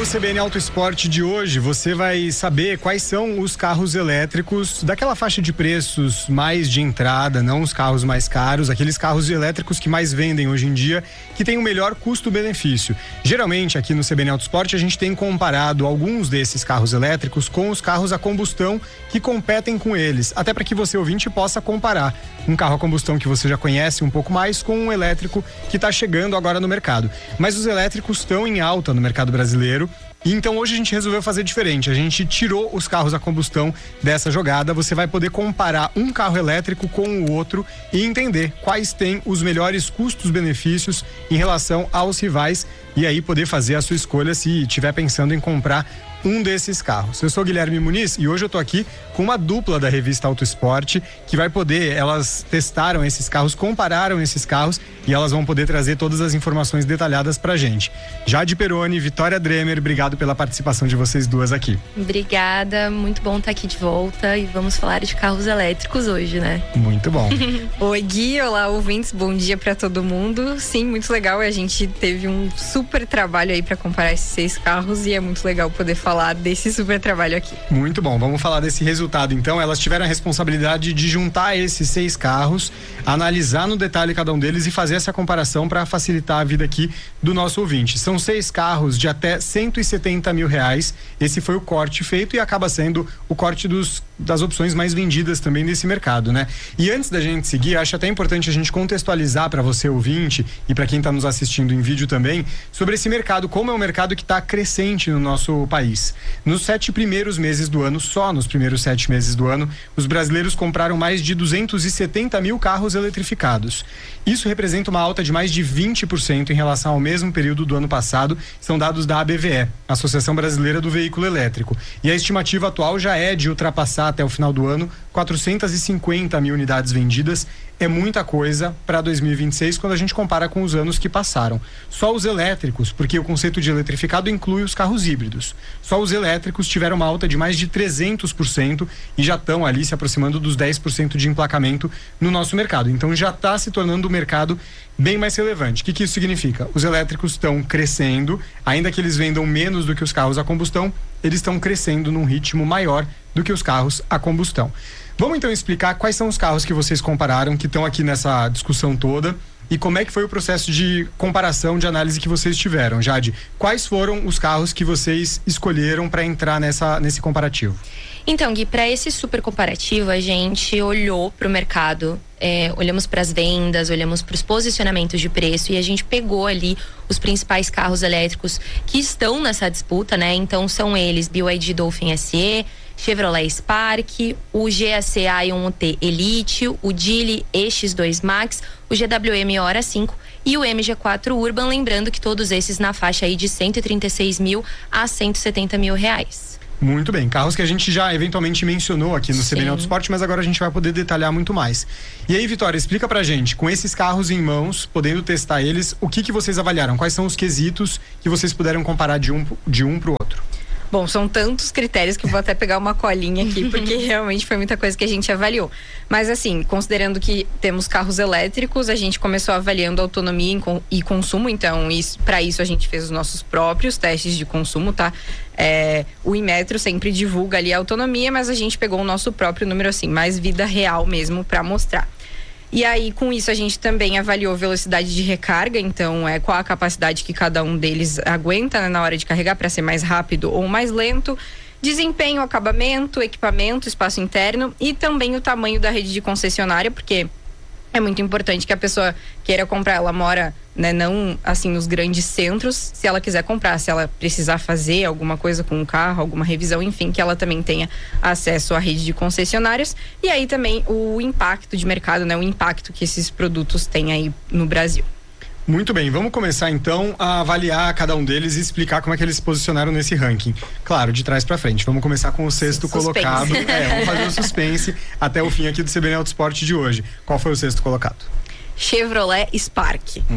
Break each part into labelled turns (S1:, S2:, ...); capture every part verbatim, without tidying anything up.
S1: C B N Auto Esporte de hoje, você vai saber quais são os carros elétricos daquela faixa de preços mais de entrada, não os carros mais caros, aqueles carros elétricos que mais vendem hoje em dia, que tem o melhor custo-benefício. Geralmente, aqui no C B N Auto Esporte, a gente tem comparado alguns desses carros elétricos com os carros a combustão que competem com eles, até para que você, ouvinte, possa comparar um carro a combustão que você já conhece um pouco mais com um elétrico que está chegando agora no mercado. Mas os elétricos estão em alta no mercado brasileiro. E então hoje a gente resolveu fazer diferente. A gente tirou os carros a combustão dessa jogada. Você vai poder comparar um carro elétrico com o outro e entender quais têm os melhores custos-benefícios em relação aos rivais, e aí poder fazer a sua escolha se estiver pensando em comprar um desses carros. Eu sou Guilherme Muniz e hoje eu tô aqui com uma dupla da revista Auto Esporte que vai poder, elas testaram esses carros, compararam esses carros e elas vão poder trazer todas as informações detalhadas pra gente. Jade Peroni, Vitória Dremer, obrigado pela participação de vocês duas aqui.
S2: Obrigada, muito bom estar aqui de volta e vamos falar de carros elétricos hoje, né?
S1: Muito bom.
S3: Oi Gui, olá ouvintes, bom dia pra todo mundo. Sim, muito legal, a gente teve um super trabalho aí pra comparar esses seis carros e é muito legal poder falar falar desse super trabalho aqui.
S1: Muito bom, vamos falar desse resultado então. Elas tiveram a responsabilidade de juntar esses seis carros, analisar no detalhe cada um deles e fazer essa comparação para facilitar a vida aqui do nosso ouvinte. São seis carros de até cento e setenta mil reais. Esse foi o corte feito e acaba sendo o corte dos, das opções mais vendidas também nesse mercado, né? E antes da gente seguir, acho até importante a gente contextualizar para você ouvinte e para quem está nos assistindo em vídeo também, sobre esse mercado, como é um mercado que está crescente no nosso país. Nos sete primeiros meses do ano, só nos primeiros sete meses do ano, os brasileiros compraram mais de duzentos e setenta mil carros eletrificados. Isso representa uma alta de mais de vinte por cento em relação ao mesmo período do ano passado, são dados da A B V E, Associação Brasileira do Veículo Elétrico. E a estimativa atual já é de ultrapassar até o final do ano quatrocentas e cinquenta mil unidades vendidas. É muita coisa para dois mil e vinte e seis quando a gente compara com os anos que passaram. Só os elétricos, porque o conceito de eletrificado inclui os carros híbridos. Só os elétricos tiveram uma alta de mais de trezentos por cento e já estão ali se aproximando dos dez por cento de emplacamento no nosso mercado. Então já está se tornando um mercado bem mais relevante. O que, que isso significa? Os elétricos estão crescendo, ainda que eles vendam menos do que os carros a combustão, eles estão crescendo num ritmo maior do que os carros a combustão. Vamos então explicar quais são os carros que vocês compararam, que estão aqui nessa discussão toda, e como é que foi o processo de comparação, de análise que vocês tiveram. Jade, quais foram os carros que vocês escolheram para entrar nessa, nesse comparativo?
S2: Então, Gui, para esse super comparativo, a gente olhou para o mercado, é, olhamos para as vendas, olhamos para os posicionamentos de preço e a gente pegou ali os principais carros elétricos que estão nessa disputa, né? Então, são eles B Y D Dolphin S E, Chevrolet Spark, o G A C A um T Elite, o Geely E X dois Max, o G W M Hora cinco e o M G quatro Urban, lembrando que todos esses na faixa aí de cento e trinta e seis mil a cento e setenta mil reais.
S1: Muito bem, carros que a gente já eventualmente mencionou aqui no C B N Auto Esporte, mas agora a gente vai poder detalhar muito mais. E aí, Vitória, explica pra gente, com esses carros em mãos, podendo testar eles, o que que vocês avaliaram? Quais são os quesitos que vocês puderam comparar de um, de um pro outro?
S3: Bom, são tantos critérios que eu vou até pegar uma colinha aqui, porque realmente foi muita coisa que a gente avaliou. Mas assim, considerando que temos carros elétricos, a gente começou avaliando autonomia e consumo, então isso, para isso a gente fez os nossos próprios testes de consumo, tá? É, o Inmetro sempre divulga ali a autonomia, mas a gente pegou o nosso próprio número assim, mais vida real mesmo para mostrar. E aí, com isso, a gente também avaliou velocidade de recarga, então é qual a capacidade que cada um deles aguenta, né, na hora de carregar, para ser mais rápido ou mais lento. Desempenho, acabamento, equipamento, espaço interno e também o tamanho da rede de concessionária, porque é muito importante que a pessoa queira comprar, ela mora, né, não assim nos grandes centros, se ela quiser comprar, se ela precisar fazer alguma coisa com o carro, alguma revisão, enfim, que ela também tenha acesso à rede de concessionárias. E aí também o impacto de mercado, né, o impacto que esses produtos têm aí no Brasil.
S1: Muito bem, vamos começar então a avaliar cada um deles e explicar como é que eles se posicionaram nesse ranking. Claro, de trás pra frente. Vamos começar com o sexto suspense. colocado. É, vamos fazer o suspense até o fim aqui do C B N Auto Esporte de hoje. Qual foi o sexto colocado?
S3: Chevrolet Spark. Hum.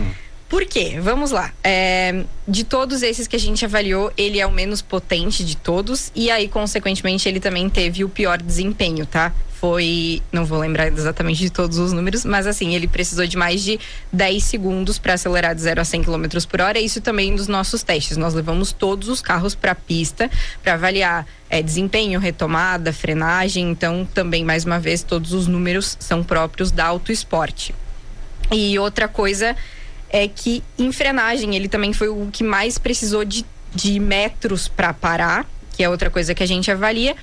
S3: Por quê? Vamos lá. É, de todos esses que a gente avaliou, ele é o menos potente de todos. E aí, consequentemente, ele também teve o pior desempenho, tá? Foi, não vou lembrar exatamente de todos os números, mas assim, ele precisou de mais de dez segundos para acelerar de zero a cem quilômetros por hora. Isso também dos nossos testes. Nós levamos todos os carros para a pista para avaliar é, desempenho, retomada, frenagem. Então, também, mais uma vez, todos os números são próprios da Auto Esporte. E outra coisa é que em frenagem ele também foi o que mais precisou de, de metros para parar, que é outra coisa que a gente avalia.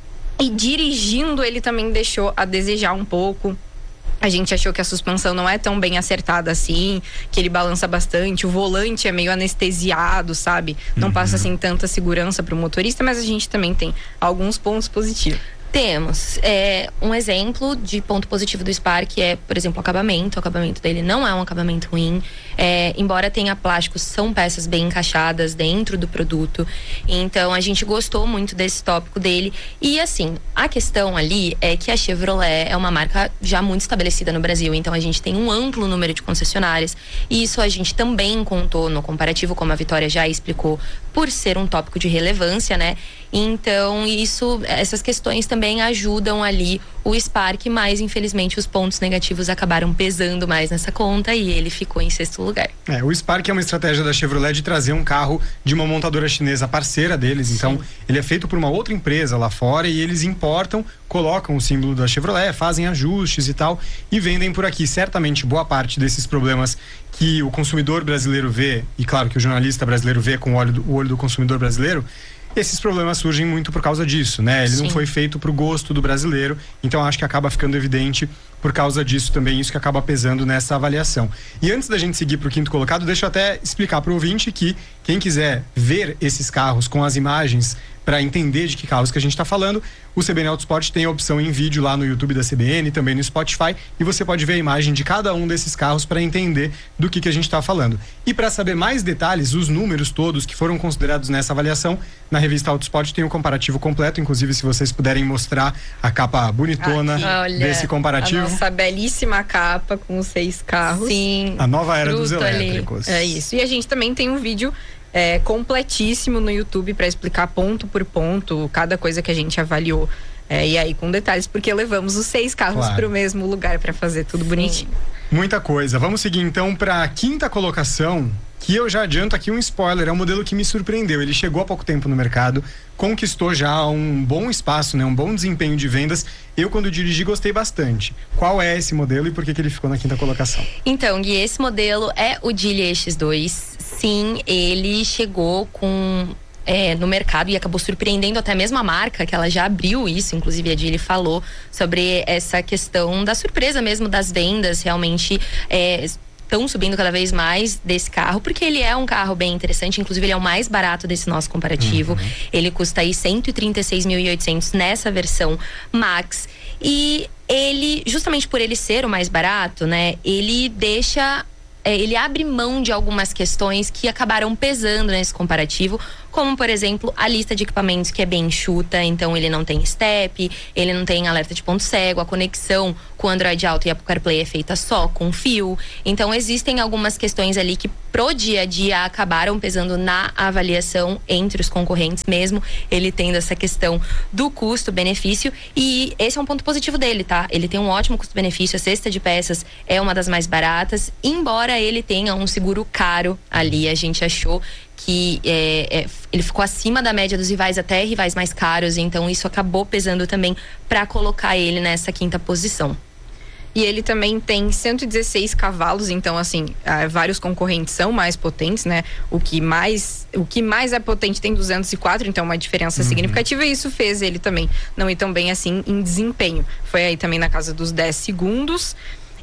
S3: E dirigindo ele também deixou a desejar um pouco. A gente achou que a suspensão não é tão bem acertada assim, que ele balança bastante, o volante é meio anestesiado, sabe? Não uhum. passa assim tanta segurança para o motorista, mas a gente também tem alguns pontos positivos.
S2: Temos. É, um exemplo de ponto positivo do Spark é, por exemplo, o acabamento. O acabamento dele não é um acabamento ruim. É, embora tenha plásticos, são peças bem encaixadas dentro do produto. Então, a gente gostou muito desse tópico dele. E, assim, a questão ali é que a Chevrolet é uma marca já muito estabelecida no Brasil. Então, a gente tem um amplo número de concessionárias. E isso a gente também contou no comparativo, como a Vitória já explicou, por ser um tópico de relevância, né? Então, isso, essas questões também ajudam ali o Spark, mas infelizmente os pontos negativos acabaram pesando mais nessa conta e ele ficou em sexto lugar.
S1: É, o Spark é uma estratégia da Chevrolet de trazer um carro de uma montadora chinesa parceira deles. Sim. Então, ele é feito por uma outra empresa lá fora e eles importam, colocam o símbolo da Chevrolet, fazem ajustes e tal e vendem por aqui. Certamente, boa parte desses problemas que o consumidor brasileiro vê, e claro que o jornalista brasileiro vê com o olho do, o olho do consumidor brasileiro, esses problemas surgem muito por causa disso, né? Ele Sim. não foi feito pro gosto do brasileiro, então acho que acaba ficando evidente por causa disso também, isso que acaba pesando nessa avaliação. E antes da gente seguir pro quinto colocado, deixa eu até explicar pro ouvinte que quem quiser ver esses carros com as imagens para entender de que carros que a gente está falando, o C B N Autosport tem a opção em vídeo lá no YouTube da C B N, também no Spotify, e você pode ver a imagem de cada um desses carros para entender do que, que a gente está falando. E para saber mais detalhes, os números todos que foram considerados nessa avaliação, na revista Autosport tem um comparativo completo, inclusive se vocês puderem mostrar a capa bonitona Aqui, desse comparativo.
S3: A nossa belíssima capa com os seis carros.
S2: Sim.
S1: A nova era dos elétricos.
S3: Ali. É isso. E a gente também tem um vídeo É, completíssimo no YouTube para explicar ponto por ponto cada coisa que a gente avaliou, é, e aí com detalhes, porque levamos os seis carros claro. Para o mesmo lugar para fazer tudo bonitinho.
S1: Muita coisa. Vamos seguir então para a quinta colocação, que eu já adianto aqui um spoiler, é um modelo que me surpreendeu. Ele chegou há pouco tempo no mercado, conquistou já um bom espaço, né, um bom desempenho de vendas. Eu, quando dirigi, gostei bastante. Qual é esse modelo e por que, que ele ficou na quinta colocação?
S2: Então, Gui, esse modelo é o Geely E X dois. Sim, ele chegou com é, no mercado e acabou surpreendendo até mesmo a marca, que ela já abriu isso, inclusive a Geely falou sobre essa questão da surpresa mesmo das vendas, realmente é, estão subindo cada vez mais desse carro, porque ele é um carro bem interessante, inclusive ele é o mais barato desse nosso comparativo. Uhum. Ele custa aí cento e trinta e seis mil e oitocentos nessa versão Max. E ele, justamente por ele ser o mais barato, né, ele deixa... É, ele abre mão de algumas questões que acabaram pesando nesse comparativo, como, por exemplo, a lista de equipamentos que é bem enxuta, então ele não tem step, ele não tem alerta de ponto cego, a conexão com o Android Auto e Apple CarPlay é feita só com fio. Então, existem algumas questões ali que pro dia a dia acabaram pesando na avaliação entre os concorrentes mesmo, ele tendo essa questão do custo-benefício, e esse é um ponto positivo dele, tá? Ele tem um ótimo custo-benefício, a cesta de peças é uma das mais baratas, embora ele tenha um seguro caro ali, a gente achou que é, é, ele ficou acima da média dos rivais, até rivais mais caros, então isso acabou pesando também para colocar ele nessa quinta posição.
S3: E ele também tem cento e dezesseis cavalos, então assim, vários concorrentes são mais potentes, né? O que mais, o que mais é potente tem duzentos e quatro, então uma diferença uhum. significativa, e isso fez ele também não ir tão bem assim em desempenho. Foi aí também na casa dos dez segundos.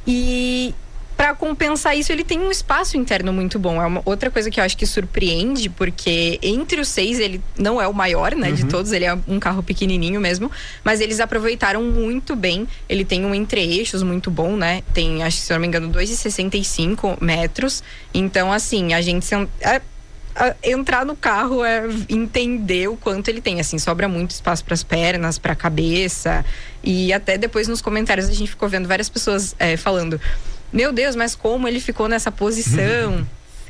S3: E para compensar isso, ele tem um espaço interno muito bom. É uma outra coisa que eu acho que surpreende, porque entre os seis ele não é o maior, né, uhum. de todos, ele é um carro pequenininho mesmo, mas eles aproveitaram muito bem. Ele tem um entre-eixos muito bom, né, tem, acho que se eu não me engano, dois vírgula sessenta e cinco metros, então assim, a gente é, a, entrar no carro é entender o quanto ele tem, assim, sobra muito espaço para as pernas, para a cabeça, e até depois nos comentários a gente ficou vendo várias pessoas é, falando: meu Deus, mas como ele ficou nessa posição?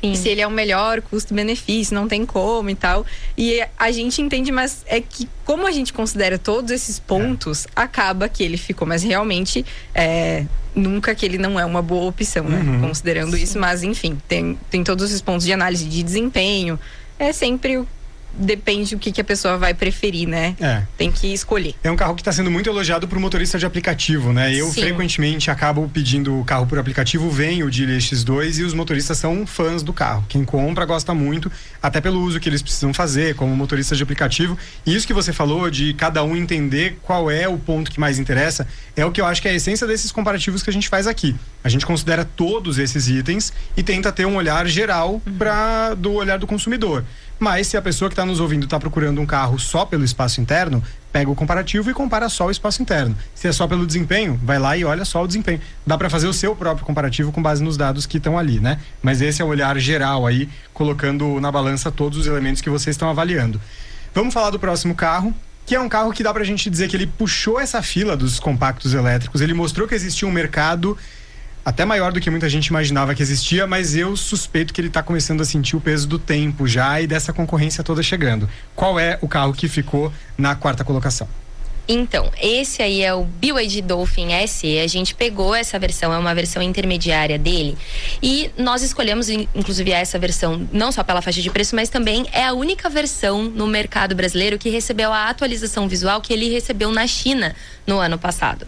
S3: Sim. Se ele é o melhor custo-benefício, não tem como e tal. E a gente entende, mas é que como a gente considera todos esses pontos, é. acaba que ele ficou. Mas realmente, é, nunca que ele não é uma boa opção, né? Uhum. Considerando Sim. isso, mas enfim, tem, tem todos esses pontos de análise de desempenho. É sempre o depende do que, que a pessoa vai preferir, né? É. Tem que escolher.
S1: É um carro que está sendo muito elogiado por motorista de aplicativo, né? Eu Sim. frequentemente acabo pedindo o carro por aplicativo, vem o Geely X dois e os motoristas são fãs do carro. Quem compra gosta muito, até pelo uso que eles precisam fazer como motorista de aplicativo. E isso que você falou de cada um entender qual é o ponto que mais interessa, é o que eu acho que é a essência desses comparativos que a gente faz aqui. A gente considera todos esses itens e tenta ter um olhar geral uhum. pra, do olhar do consumidor. Mas se a pessoa que está nos ouvindo está procurando um carro só pelo espaço interno, pega o comparativo e compara só o espaço interno. Se é só pelo desempenho, vai lá e olha só o desempenho. Dá para fazer o seu próprio comparativo com base nos dados que estão ali, né? Mas esse é o olhar geral aí, colocando na balança todos os elementos que vocês estão avaliando. Vamos falar do próximo carro, que é um carro que dá pra gente dizer que ele puxou essa fila dos compactos elétricos. Ele mostrou que existia um mercado até maior do que muita gente imaginava que existia, mas eu suspeito que ele está começando a sentir o peso do tempo já e dessa concorrência toda chegando. Qual é o carro que ficou na quarta colocação?
S2: Então, esse aí é o B Y D Dolphin S E. A gente pegou essa versão, é uma versão intermediária dele. E nós escolhemos, inclusive, essa versão não só pela faixa de preço, mas também é a única versão no mercado brasileiro que recebeu a atualização visual que ele recebeu na China no ano passado.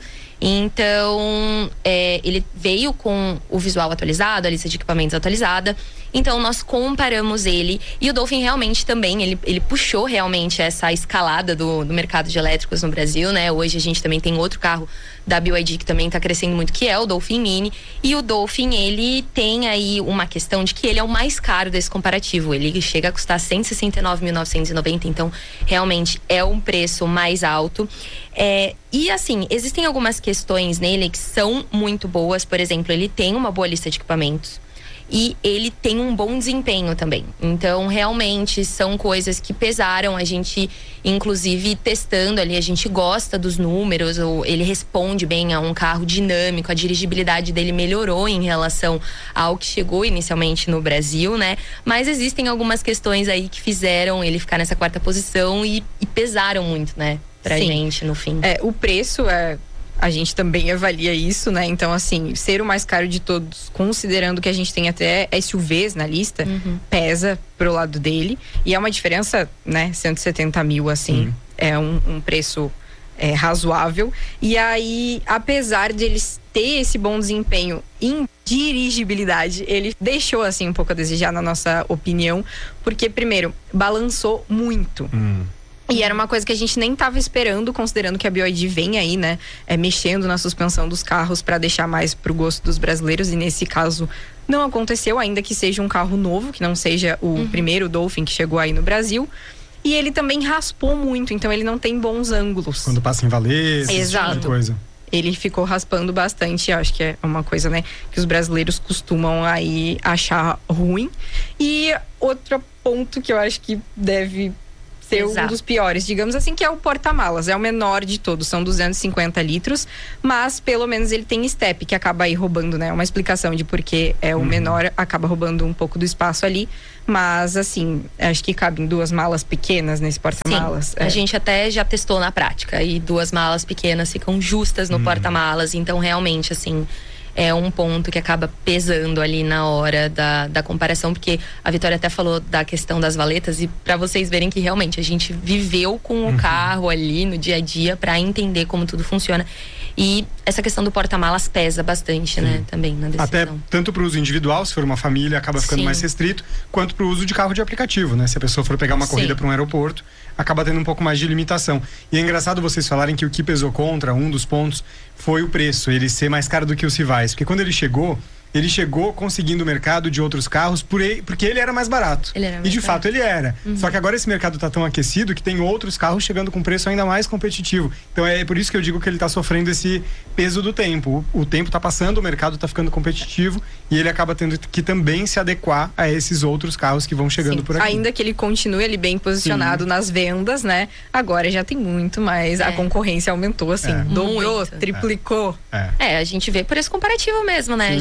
S2: Então, é, ele veio com o visual atualizado, a lista de equipamentos atualizada. Então, nós comparamos ele. E o Dolphin realmente também, ele, ele puxou realmente essa escalada do, do mercado de elétricos no Brasil, né? Hoje a gente também tem outro carro da B Y D que também está crescendo muito, que é o Dolphin Mini. E o Dolphin, ele tem aí uma questão de que ele é o mais caro desse comparativo. Ele chega a custar cento e sessenta e nove mil novecentos e noventa, então realmente é um preço mais alto. É, e assim, existem algumas questões nele que são muito boas. Por exemplo, ele tem uma boa lista de equipamentos e ele tem um bom desempenho também. Então, realmente, são coisas que pesaram. A gente, inclusive, testando ali, a gente gosta dos números, ou ele responde bem a um carro dinâmico, a dirigibilidade dele melhorou em relação ao que chegou inicialmente no Brasil, né? Mas existem algumas questões aí que fizeram ele ficar nessa quarta posição e, e pesaram muito, né? Pra Sim. gente, no fim.
S3: É, o preço é... A gente também avalia isso, né? Então, assim, ser o mais caro de todos, considerando que a gente tem até S U Vs na lista, uhum. pesa pro lado dele. E é uma diferença, né? cento e setenta mil, assim, uhum. é um, um preço é, razoável. E aí, apesar de eles ter esse bom desempenho em dirigibilidade, ele deixou, assim, um pouco a desejar, na nossa opinião. Porque, primeiro, balançou muito. Uhum. E era uma coisa que a gente nem estava esperando, considerando que a B Y D vem aí, né, é, mexendo na suspensão dos carros para deixar mais pro gosto dos brasileiros. E nesse caso não aconteceu, ainda que seja um carro novo, que não seja o uhum. primeiro Dolphin que chegou aí no Brasil. E ele também raspou muito, então ele não tem bons ângulos.
S1: Quando passa em valência,
S3: Exato. Tipo de coisa. Ele ficou raspando bastante, acho que é uma coisa, né, que os brasileiros costumam aí achar ruim. E outro ponto que eu acho que deve ser Exato. um dos piores, digamos assim, que é o porta-malas. É o menor de todos, são duzentos e cinquenta litros, mas pelo menos ele tem step, que acaba aí roubando, né? Uma explicação de por que é o uhum. menor, acaba roubando um pouco do espaço ali. Mas, assim, acho que cabem duas malas pequenas nesse porta-malas.
S2: Sim, é. A gente até já testou na prática, e duas malas pequenas ficam justas no uhum. porta-malas. Então, realmente, assim, é um ponto que acaba pesando ali na hora da, da comparação, porque a Vitória até falou da questão das valetas, e para vocês verem que realmente a gente viveu com o uhum. carro ali no dia a dia para entender como tudo funciona. E essa questão do porta-malas pesa bastante, Sim. né, também na decisão.
S1: Até tanto para o uso individual, se for uma família, acaba ficando Sim. mais restrito, quanto para o uso de carro de aplicativo, né? Se a pessoa for pegar uma Sim. corrida para um aeroporto, acaba tendo um pouco mais de limitação. E é engraçado vocês falarem que o que pesou contra, um dos pontos, foi o preço, ele ser mais caro do que os rivais. Porque quando ele chegou, ele chegou conseguindo o mercado de outros carros por ele, porque ele era mais barato.
S2: Ele era mais
S1: e de
S2: barato.
S1: fato ele era. Uhum. Só que agora esse mercado está tão aquecido que tem outros carros chegando com preço ainda mais competitivo. Então é por isso que eu digo que ele está sofrendo esse peso do tempo. O, o tempo está passando, o mercado está ficando competitivo e ele acaba tendo que também se adequar a esses outros carros que vão chegando
S3: Sim.
S1: por aqui.
S3: Ainda que ele continue ali bem posicionado Sim. nas vendas, né? Agora já tem muito mais. É. A concorrência aumentou, assim. É. Dobrou, muito. triplicou.
S2: É. é, a gente vê por esse comparativo mesmo, né? Sim. A gente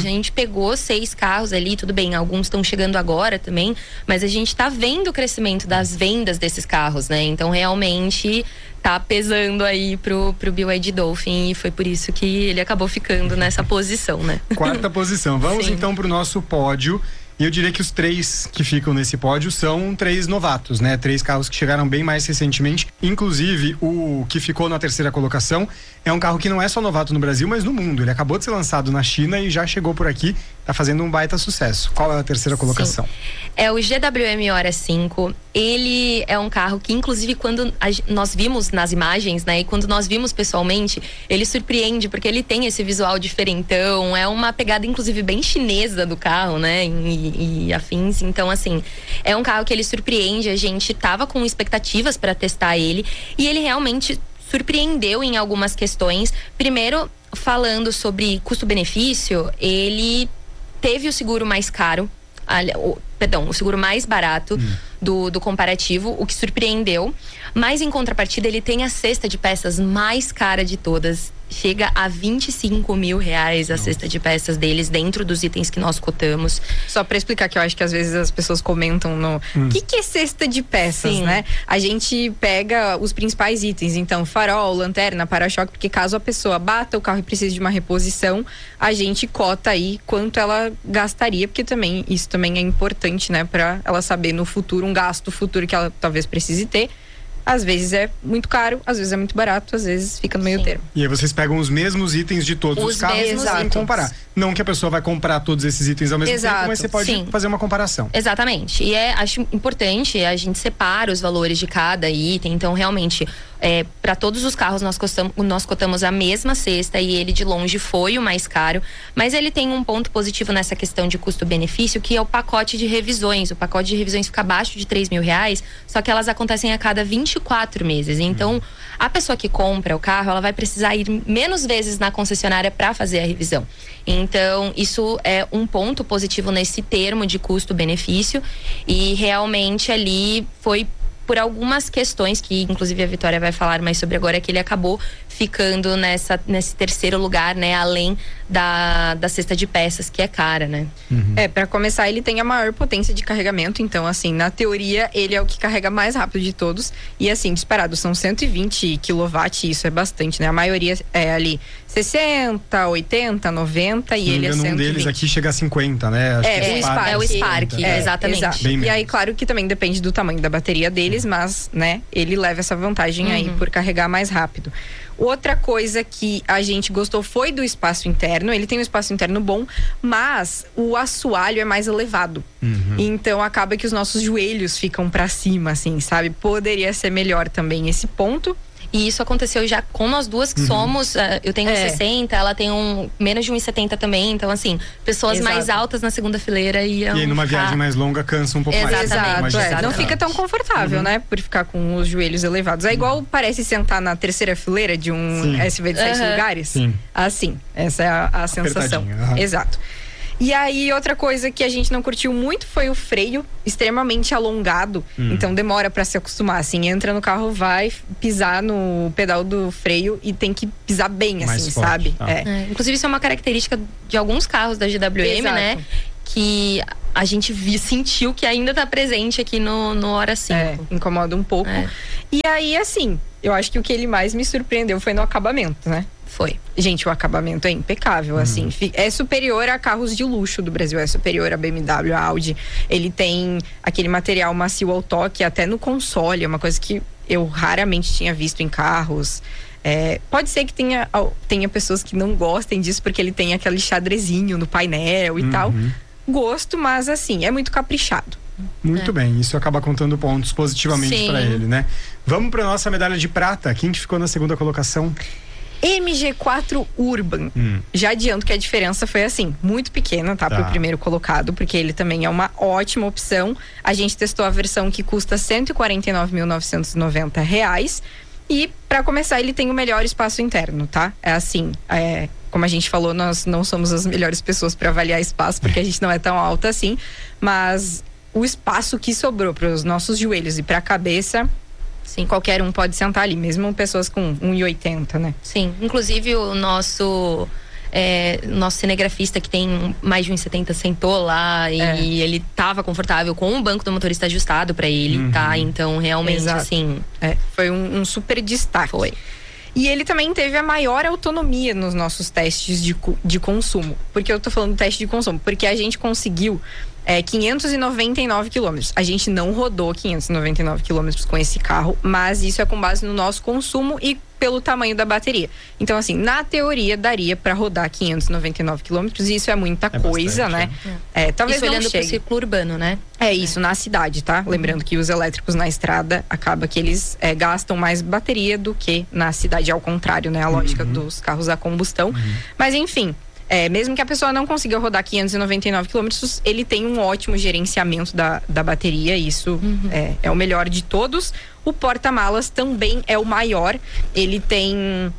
S2: pegou seis carros ali, tudo bem, alguns estão chegando agora também, mas a gente tá vendo o crescimento das vendas desses carros, né? Então, realmente tá pesando aí pro, pro B Y D Dolphin e foi por isso que ele acabou ficando nessa posição, né?
S1: Quarta posição. Vamos
S2: Sim.
S1: então pro nosso pódio. E eu diria que os três que ficam nesse pódio são três novatos, né? Três carros que chegaram bem mais recentemente. Inclusive, o que ficou na terceira colocação é um carro que não é só novato no Brasil, mas no mundo. Ele acabou de ser lançado na China e já chegou por aqui. Tá fazendo um baita sucesso. Qual é a terceira colocação?
S2: Sim. É o G W M Hora cinco. Ele é um carro que, inclusive, quando a, nós vimos nas imagens, né? E quando nós vimos pessoalmente, ele surpreende, porque ele tem esse visual diferentão. É uma pegada, inclusive, bem chinesa do carro, né? E, e afins. Então, assim, é um carro que ele surpreende. A gente tava com expectativas para testar ele. E ele realmente surpreendeu em algumas questões. Primeiro, falando sobre custo-benefício, ele teve o seguro mais caro, o, perdão, o seguro mais barato hum. do, do comparativo, o que surpreendeu. Mas, em contrapartida, ele tem a cesta de peças mais cara de todas. Chega a vinte e cinco mil reais a Nossa. cesta de peças deles, dentro dos itens que nós cotamos.
S3: Só pra explicar, que eu acho que às vezes as pessoas comentam no... O hum. que, que é cesta de peças, Sim. né? A gente pega os principais itens, então farol, lanterna, para-choque, porque caso a pessoa bata o carro e precise de uma reposição, a gente cota aí quanto ela gastaria, porque também isso também é importante, né? Pra ela saber no futuro, um gasto futuro que ela talvez precise ter. Às vezes é muito caro, às vezes é muito barato, às vezes fica no meio
S2: Sim.
S3: termo.
S1: E aí vocês pegam os mesmos itens de todos os, os carros, mas sem comparar. Não que a pessoa vai comprar todos esses itens ao mesmo
S3: Exato.
S1: tempo, mas você pode Sim. fazer uma comparação.
S2: Exatamente. E é, acho importante, a gente separa os valores de cada item. Então, realmente, é, para todos os carros nós cotamos, nós cotamos a mesma cesta e ele de longe foi o mais caro. Mas ele tem um ponto positivo nessa questão de custo-benefício, que é o pacote de revisões. O pacote de revisões fica abaixo de três mil reais, só que elas acontecem a cada vinte e quatro meses. Então, hum. a pessoa que compra o carro, ela vai precisar ir menos vezes na concessionária para fazer a revisão. Então, isso é um ponto positivo nesse termo de custo-benefício, e realmente ali foi por algumas questões que, inclusive, a Vitória vai falar mais sobre agora, que ele acabou ficando nessa, nesse terceiro lugar, né? Além da, da cesta de peças, que é cara, né?
S3: Uhum. É, pra começar, ele tem a maior potência de carregamento. Então, assim, na teoria, ele é o que carrega mais rápido de todos. E, assim, disparado, são cento e vinte quilowatts, isso é bastante, né? A maioria é ali sessenta, oitenta, noventa e ele é cento e vinte.
S1: Um deles aqui chega a cinquenta, né? Acho
S2: é,
S1: que
S2: é, o Spark, é o Spark, é, exatamente.
S3: E aí, claro que também depende do tamanho da bateria deles, mas, né, ele leva essa vantagem uhum. aí por carregar mais rápido. Outra coisa que a gente gostou foi do espaço interno. Ele tem um espaço interno bom, mas o assoalho é mais elevado. Uhum. Então acaba que os nossos joelhos ficam pra cima, assim, sabe? Poderia ser melhor também esse ponto.
S2: E isso aconteceu já com nós duas, que uhum. somos, uh, eu tenho é. um sessenta, ela tem um menos de um e setenta também, então assim, pessoas Exato. mais altas na segunda fileira iam...
S1: E aí numa viagem mais longa cansa um pouco
S2: Exatamente.
S1: mais.
S3: Exato, é. Não fica tão confortável, uhum. né, por ficar com os joelhos elevados. É igual, uhum. parece sentar na terceira fileira de um Sim. S U V de seis uhum. lugares. Sim. Assim, essa é a, a sensação. Uhum. Exato. E aí, outra coisa que a gente não curtiu muito foi o freio extremamente alongado. Hum. Então, demora pra se acostumar. Assim, entra no carro, vai pisar no pedal do freio e tem que pisar bem,
S1: Mais
S3: assim,
S1: forte,
S3: sabe?
S1: Tá.
S2: É. É. Inclusive, isso é uma característica de alguns carros da G W M, Exato. né? Que a gente vi, sentiu que ainda tá presente aqui no, no Hora cinco.
S3: É, incomoda um pouco. É. E aí, assim, eu acho que o que ele mais me surpreendeu foi no acabamento, né?
S2: Foi.
S3: Gente, o acabamento é impecável, uhum. assim. É superior a carros de luxo do Brasil, é superior a B M W, a Audi. Ele tem aquele material macio ao toque, até no console, é uma coisa que eu raramente tinha visto em carros. É, pode ser que tenha, tenha pessoas que não gostem disso, porque ele tem aquele xadrezinho no painel e uhum. tal. Gosto, mas assim, é muito caprichado.
S1: Muito é. bem, isso acaba contando pontos positivamente para ele, né? Vamos para nossa medalha de prata. Quem que ficou na segunda colocação?
S3: M G quatro Urban. Hum. Já adianto que a diferença foi assim, muito pequena, tá? tá? Pro primeiro colocado, porque ele também é uma ótima opção. A gente testou a versão que custa cento e quarenta e nove mil novecentos e noventa reais. E, para começar, ele tem o melhor espaço interno, tá? É assim, é, como a gente falou, nós não somos as melhores pessoas para avaliar espaço, porque a gente não é tão alta assim. Mas o espaço que sobrou para os nossos joelhos e para a cabeça... Sim, qualquer um pode sentar ali, mesmo pessoas com um e oitenta, né?
S2: Sim, inclusive o nosso É, nosso cinegrafista que tem mais de um e setenta sentou lá e
S3: É.
S2: ele tava confortável com o banco do motorista ajustado para ele,
S1: Uhum.
S2: tá? Então, realmente,
S3: Exato.
S2: assim...
S3: É, foi um, um super destaque.
S2: Foi.
S3: E ele também teve a maior autonomia nos nossos testes de, de consumo. Por que eu tô falando teste de consumo? Porque a gente conseguiu é, quinhentos e noventa e nove quilômetros. A gente não rodou quinhentos e noventa e nove quilômetros com esse carro, mas isso é com base no nosso consumo e pelo tamanho da bateria. Então, assim, na teoria daria para rodar quinhentos e noventa e nove quilômetros, e isso é muita
S1: É
S3: coisa,
S1: bastante,
S3: né? É, talvez
S2: Isso
S3: não
S2: olhando pro
S3: chegue.
S2: círculo urbano, né?
S3: É isso, na cidade, tá? Lembrando que os elétricos na estrada acaba que eles é, gastam mais bateria do que na cidade, ao contrário, né? A lógica dos carros a combustão. Mas enfim, é, mesmo que a pessoa não consiga rodar quinhentos e noventa e nove quilômetros, ele tem um ótimo gerenciamento da, da bateria. Isso é, é o melhor de todos. O porta-malas também é o maior. Ele tem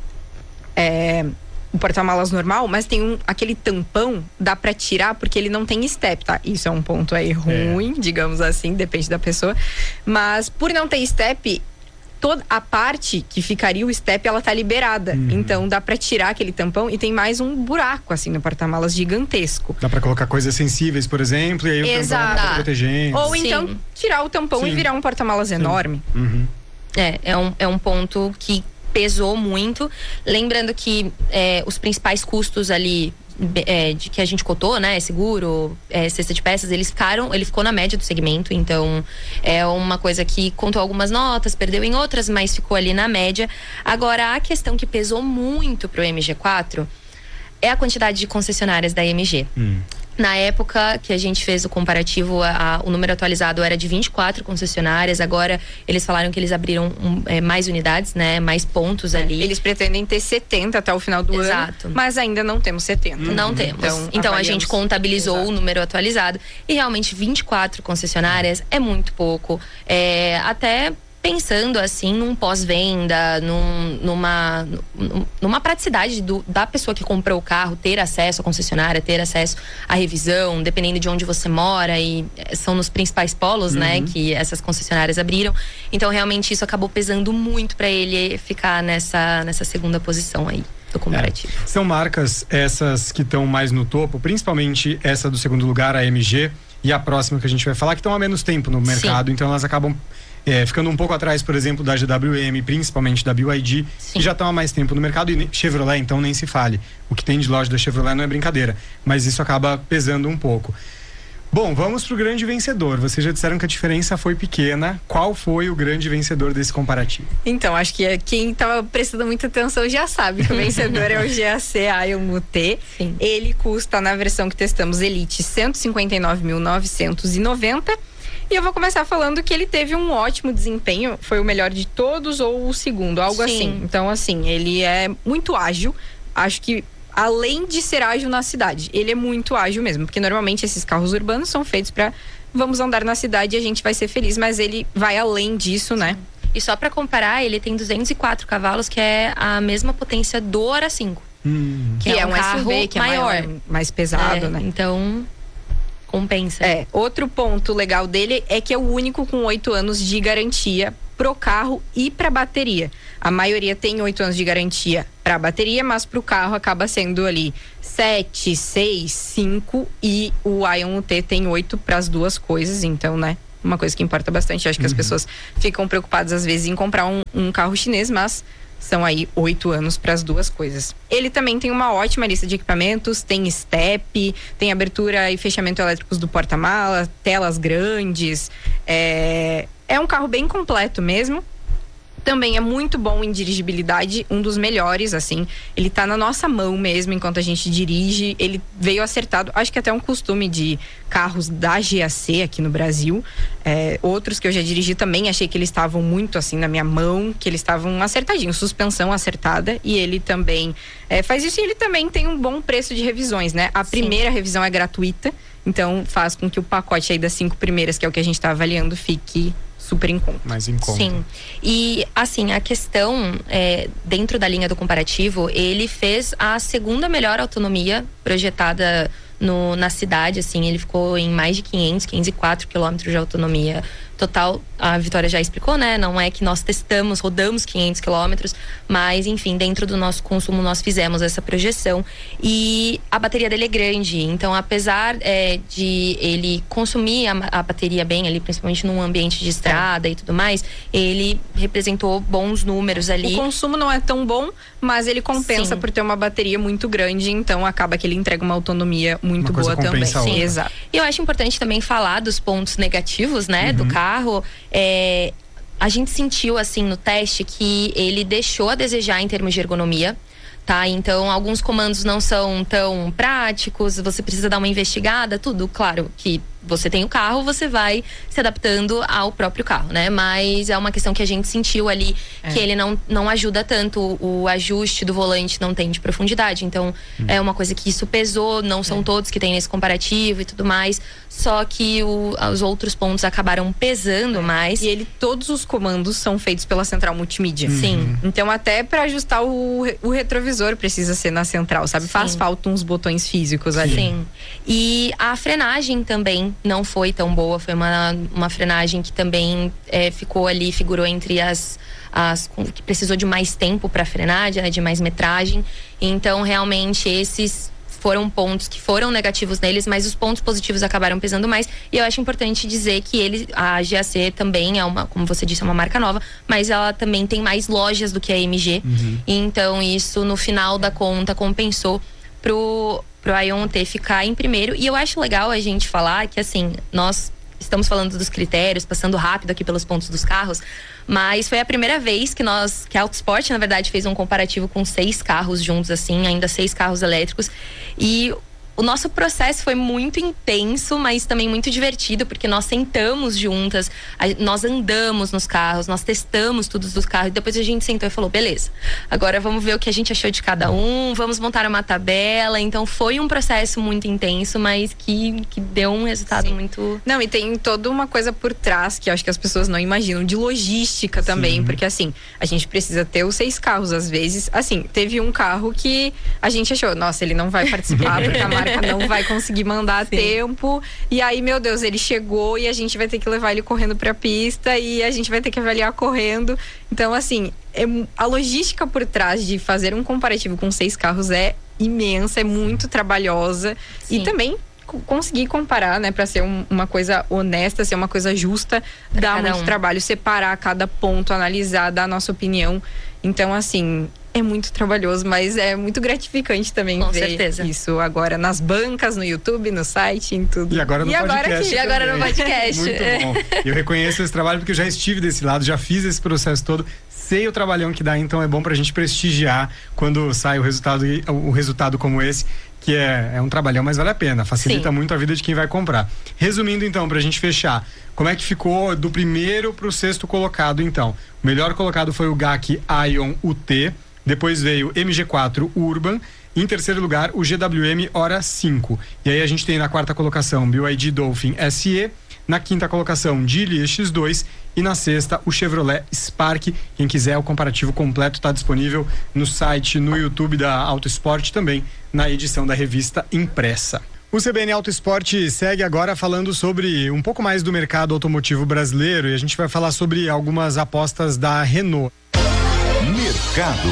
S3: é, o porta-malas normal, mas tem um, aquele tampão, dá pra tirar porque ele não tem step, tá? Isso é um ponto aí ruim, digamos assim, depende da pessoa. Mas por não ter step, toda a parte que ficaria o step, ela tá liberada.
S1: Uhum.
S3: Então dá pra tirar aquele tampão e tem mais um buraco assim no porta-malas gigantesco.
S1: Dá pra colocar coisas sensíveis, por exemplo, e aí o tampão
S3: Exato.
S1: tá protegendo.
S3: Ou
S2: Sim.
S3: então tirar o tampão
S1: Sim.
S3: e virar um porta-malas enorme.
S1: Uhum.
S2: É, é um, é um ponto que pesou muito. Lembrando que é, os principais custos ali é, de que a gente cotou, né? Seguro, é, cesta de peças, eles ficaram, ele ficou na média do segmento, então é uma coisa que contou algumas notas, perdeu em outras, mas ficou ali na média. Agora, a questão que pesou muito pro M G quatro é a quantidade de concessionárias da M G.
S1: Hum.
S2: Na época que a gente fez o comparativo, a, a, o número atualizado era de vinte e quatro concessionárias. Agora eles falaram que eles abriram um, é, mais unidades, né? Mais pontos ali.
S3: Eles pretendem ter setenta até o final do
S2: Exato.
S3: ano, mas ainda não temos setenta.
S2: Não temos. Então, então a gente
S3: avaliamos-
S2: contabilizou
S3: Exato.
S2: o número atualizado. E realmente vinte e quatro concessionárias é muito pouco. É, até pensando assim num pós-venda, num, numa, num- numa praticidade do, da pessoa que comprou o carro, ter acesso à concessionária, ter acesso à revisão, dependendo de onde você mora, e eh, são nos principais polos, né, que essas concessionárias abriram. Então realmente isso acabou pesando muito para ele ficar nessa, nessa segunda posição aí do comparativo.
S1: É. São marcas essas que estão mais no topo, principalmente essa do segundo lugar, a M G, e a próxima que a gente vai falar, que estão há menos tempo no mercado, então elas acabam é, ficando um pouco atrás, por exemplo, da G W M, principalmente da B Y D,
S2: Sim.
S1: que já estão há mais tempo no mercado, e Chevrolet, então, nem se fale. O que tem de loja da Chevrolet não é brincadeira, mas isso acaba pesando um pouco. Bom, vamos pro grande vencedor. Vocês já disseram que a diferença foi pequena. Qual foi o grande vencedor desse comparativo?
S3: Então, acho que quem estava prestando muita atenção já sabe que o vencedor é o G A C Ion U T.
S2: Sim.
S3: Ele custa, na versão que testamos, Elite, cento e cinquenta e nove mil novecentos e noventa. E eu vou começar falando que ele teve um ótimo desempenho. Foi o melhor de todos ou o segundo, algo
S2: Sim.
S3: assim. Então, assim, ele é muito ágil. Acho que além de ser ágil na cidade, ele é muito ágil mesmo, porque normalmente esses carros urbanos são feitos para vamos andar na cidade e a gente vai ser feliz, mas ele vai além disso, né?
S2: E só para comparar, ele tem duzentos e quatro cavalos, que é a mesma potência do Hora cinco.
S1: Hum.
S3: Que
S2: É
S3: é
S2: um
S3: um S U V,
S2: carro
S3: que é
S2: maior.
S3: maior, mais pesado,
S2: É,
S3: né?
S2: Então, compensa.
S3: É, outro ponto legal dele é que é o único com oito anos de garantia pro carro e pra bateria. A maioria tem oito anos de garantia pra bateria, mas pro carro acaba sendo ali sete, seis, cinco, e o Ion U T tem oito pras duas coisas, então, né? Uma coisa que importa bastante. Acho que as pessoas ficam preocupadas às vezes em comprar um, um carro chinês, mas são aí oito anos para as duas coisas. Ele também tem uma ótima lista de equipamentos, tem step, tem abertura e fechamento elétricos do porta-mala, telas grandes. É, é um carro bem completo mesmo. Também é muito bom em dirigibilidade, um dos melhores, assim. Ele tá na nossa mão mesmo enquanto a gente dirige. Ele veio acertado, acho que até é um costume de carros da G A C aqui no Brasil. É, outros que eu já dirigi também, achei que eles estavam muito assim na minha mão, que eles estavam acertadinhos, suspensão acertada. E ele também é, faz isso, e ele também tem um bom preço de revisões, né? A
S2: Sim.
S3: primeira revisão é gratuita, então faz com que o pacote aí das cinco primeiras, que é o que a gente tá avaliando, fique super em conta.
S1: Mais em conta.
S2: Sim. E, assim, a questão, é, dentro da linha do comparativo, ele fez a segunda melhor autonomia projetada no, na cidade, assim. Ele ficou em mais de quinhentos, quinhentos e quatro quilômetros de autonomia total. a Vitória já explicou, né? Não é que nós testamos, rodamos quinhentos quilômetros, mas enfim, dentro do nosso consumo nós fizemos essa projeção e a bateria dele é grande, então apesar é, de ele consumir a, a bateria bem ali, principalmente num ambiente de estrada é. e tudo mais, ele representou bons números ali.
S3: O consumo não é tão bom, mas ele compensa Sim. por ter uma bateria muito grande, então acaba que ele entrega uma autonomia muito
S1: uma
S3: boa também.
S1: Sim,
S3: exato.
S2: E eu acho importante também falar dos pontos negativos, né, uhum. do carro. É, a gente sentiu assim no teste que ele deixou a desejar em termos de ergonomia, tá? Então alguns comandos não são tão práticos, você precisa dar uma investigada, tudo, claro que você tem o carro, você vai se adaptando ao próprio carro, né? Mas é uma questão que a gente sentiu ali, é. que ele não, não ajuda tanto, o ajuste do volante não tem de profundidade, então hum. é uma coisa que isso pesou, não são é. todos que tem nesse comparativo e tudo mais, só que o, os outros pontos acabaram pesando é. mais.
S3: E ele, todos os comandos são feitos pela central multimídia.
S2: Uhum. Sim.
S3: Então até para ajustar o, o retrovisor precisa ser na central, sabe? Sim. Faz falta uns botões físicos ali.
S2: Sim. E a frenagem também não foi tão boa, foi uma, uma frenagem que também é, ficou ali, figurou entre as, as que precisou de mais tempo para frenar, de, de mais metragem, então realmente esses foram pontos que foram negativos neles, mas os pontos positivos acabaram pesando mais, e eu acho importante dizer que ele, a G A C também é uma, como você disse, é uma marca nova, mas ela também tem mais lojas do que a M G, uhum. então isso no final da conta compensou pro pro Aion T ficar em primeiro. E eu acho legal a gente falar que, assim, nós estamos falando dos critérios, passando rápido aqui pelos pontos dos carros, mas foi a primeira vez que nós, que a Autosport, na verdade, fez um comparativo com seis carros juntos, assim, ainda seis carros elétricos, e o nosso processo foi muito intenso, mas também muito divertido, porque nós sentamos juntas, a, nós andamos nos carros, nós testamos tudo dos carros, e depois a gente sentou e falou, beleza, agora vamos ver o que a gente achou de cada um, vamos montar uma tabela. Então foi um processo muito intenso, mas que, que deu um resultado Sim. muito...
S3: Não, e tem toda uma coisa por trás, que eu acho que as pessoas não imaginam, de logística também, Sim. porque assim, a gente precisa ter os seis carros, às vezes, assim, teve um carro que a gente achou, nossa, ele não vai participar, porque a marca não vai conseguir mandar a tempo, e aí, meu Deus, ele chegou e a gente vai ter que levar ele correndo pra pista e a gente vai ter que avaliar correndo. Então, assim, é, a logística por trás de fazer um comparativo com seis carros é imensa, é muito trabalhosa. Sim. E também conseguir comparar, né, para ser um, uma coisa honesta, ser uma coisa justa, dá muito um. trabalho, separar cada ponto, analisar, dar a nossa opinião. Então, assim, é muito trabalhoso, mas é muito gratificante também
S2: Com
S3: ver
S2: certeza.
S3: isso agora nas bancas, no YouTube, no site, em tudo.
S1: E agora no
S3: e
S1: podcast.
S3: Agora
S2: aqui, e agora no podcast.
S1: Muito bom. Eu reconheço esse trabalho porque eu já estive desse lado, já fiz esse processo todo, sei o trabalhão que dá, então é bom pra gente prestigiar quando sai o resultado, o resultado como esse, que é, é um trabalhão, mas vale a pena, facilita Sim. muito a vida de quem vai comprar. Resumindo então, pra gente fechar, como é que ficou do primeiro pro sexto colocado então? O melhor colocado foi o G A C Aion U T, depois veio M G quatro Urban, em terceiro lugar o G W M Hora cinco. E aí a gente tem na quarta colocação B Y D Dolphin S E, na quinta colocação Geely X dois e na sexta o Chevrolet Spark. Quem quiser o comparativo completo está disponível no site, no YouTube da Autosport, também na edição da revista impressa. O C B N Autosport segue agora falando sobre um pouco mais do mercado automotivo brasileiro, e a gente vai falar sobre algumas apostas da Renault.
S4: Mercado.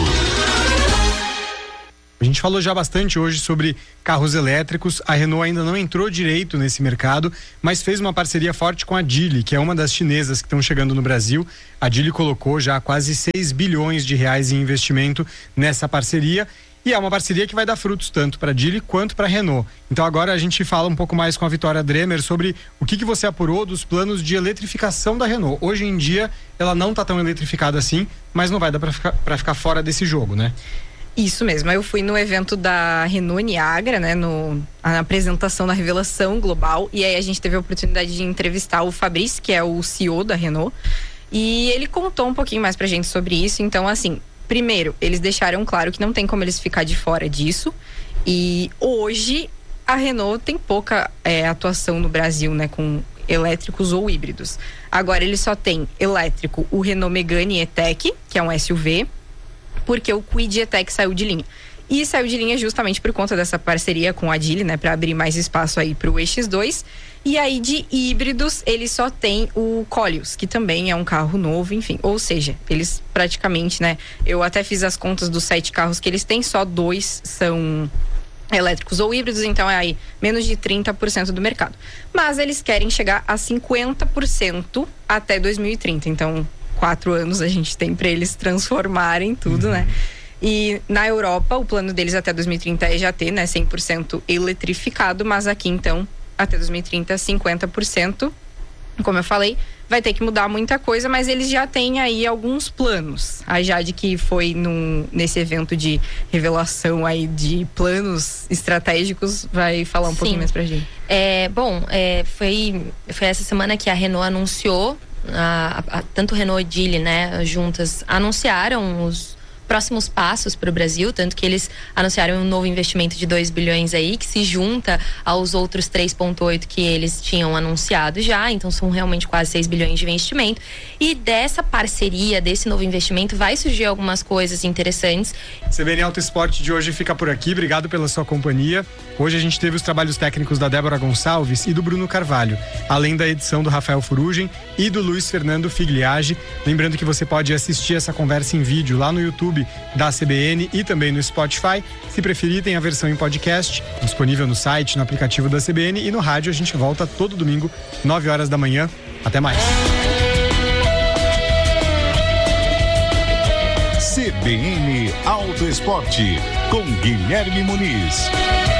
S1: A gente falou já bastante hoje sobre carros elétricos. A Renault ainda não entrou direito nesse mercado, mas fez uma parceria forte com a Geely, que é uma das chinesas que estão chegando no Brasil. A Geely colocou já quase seis bilhões de reais em investimento nessa parceria, e é uma parceria que vai dar frutos tanto para a Geely quanto para a Renault. Então agora a gente fala um pouco mais com a Vitória Dremer sobre o que, que você apurou dos planos de eletrificação da Renault. Hoje em dia ela não está tão eletrificada assim, mas não vai dar para ficar, para ficar fora desse jogo, né?
S3: Isso mesmo, eu fui no evento da Renault Niagara, né, no, na apresentação da revelação global, e aí a gente teve a oportunidade de entrevistar o Fabrice, que é o C E O da Renault, e ele contou um pouquinho mais pra gente sobre isso. Então, assim, primeiro, eles deixaram claro que não tem como eles ficar de fora disso, e hoje a Renault tem pouca é, atuação no Brasil, né, com elétricos ou híbridos. Agora ele só tem elétrico o Renault Megane E-Tech, que é um S U V, porque o Kwid E-Tech saiu de linha. e saiu de linha justamente por conta dessa parceria com a Geely, né, para abrir mais espaço aí para o E X dois. E aí de híbridos, ele só tem o Koleos, que também é um carro novo, enfim. Ou seja, eles praticamente, né, eu até fiz as contas dos sete carros que eles têm, só dois são elétricos ou híbridos, então é aí menos de trinta por cento do mercado. Mas eles querem chegar a cinquenta por cento até dois mil e trinta, então quatro anos a gente tem para eles transformarem tudo, uhum. né? E na Europa, o plano deles até dois mil e trinta é já ter, né, cem por cento eletrificado, mas aqui então, até dois mil e trinta, cinquenta por cento. Como eu falei, vai ter que mudar muita coisa, mas eles já têm aí alguns planos. A Jade, que foi num, nesse evento de revelação aí de planos estratégicos, vai falar um Sim. pouquinho mais pra gente.
S2: É, bom, é, foi, foi essa semana que a Renault anunciou, a, a, tanto Renault e Geely, né, juntas, anunciaram os próximos passos para o Brasil, tanto que eles anunciaram um novo investimento de dois bilhões aí, que se junta aos outros três vírgula oito que eles tinham anunciado já, então são realmente quase seis bilhões de investimento. E dessa parceria, desse novo investimento, vai surgir algumas coisas interessantes.
S1: C B N Auto Esporte de hoje fica por aqui, obrigado pela sua companhia. Hoje a gente teve os trabalhos técnicos da Débora Gonçalves e do Bruno Carvalho, além da edição do Rafael Furugem e do Luiz Fernando Figliage. Lembrando que você pode assistir essa conversa em vídeo lá no YouTube da C B N e também no Spotify. Se preferir, tem a versão em podcast, disponível no site, no aplicativo da C B N, e no rádio a gente volta todo domingo, nove horas da manhã. Até mais.
S4: C B N Auto Esporte, com Guilherme Muniz.